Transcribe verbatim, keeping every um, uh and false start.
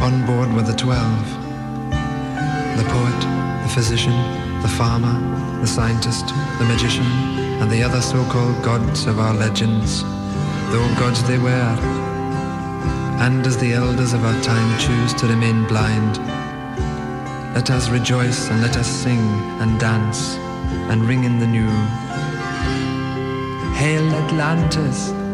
On board were the twelve. The poet, the physician, the farmer, the scientist, the magician, and the other so-called gods of our legends, though gods they were. And as the elders of our time choose to remain blind, let us rejoice and let us sing and dance and ring in the new. Hail Atlantis!